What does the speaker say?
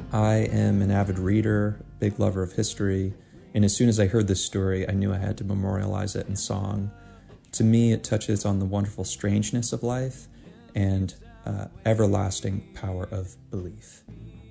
I am an avid reader, big lover of history, and as soon as I heard this story, I knew I had to memorialize it in song. To me, it touches on the wonderful strangeness of life and everlasting power of belief.